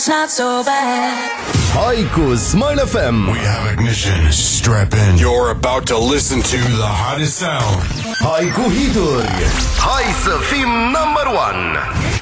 not so bad. Hai cu Smile FM. We have ignition. Strap in. You're about to listen to the hottest sound. Hai cu hituri. Hai să fim number one.